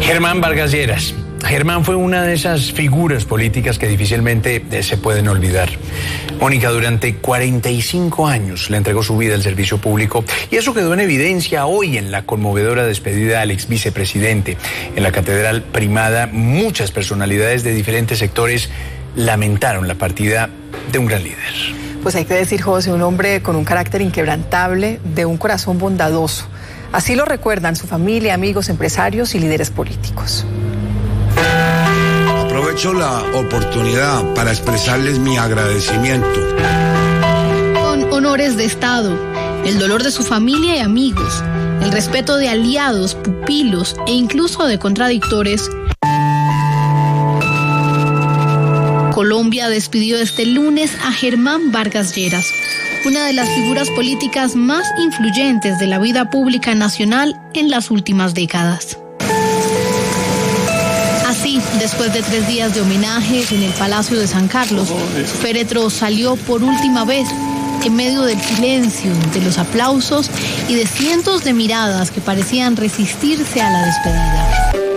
Germán Vargas Lleras. Germán fue una de esas figuras políticas que difícilmente se pueden olvidar. Mónica durante 45 años le entregó su vida al servicio público y eso quedó en evidencia hoy en la conmovedora despedida al ex vicepresidente. En la Catedral Primada, muchas personalidades de diferentes sectores lamentaron la partida de un gran líder. Pues hay que decir, José, un hombre con un carácter inquebrantable, de un corazón bondadoso. Así lo recuerdan su familia, amigos, empresarios y líderes políticos. Aprovecho la oportunidad para expresarles mi agradecimiento. Con honores de Estado, el dolor de su familia y amigos, el respeto de aliados, pupilos e incluso de contradictores, Colombia despidió este lunes a Germán Vargas Lleras, una de las figuras políticas más influyentes de la vida pública nacional en las últimas décadas. Así, después de 3 días de homenaje en el Palacio de San Carlos, su féretro salió por última vez en medio del silencio, de los aplausos y de cientos de miradas que parecían resistirse a la despedida.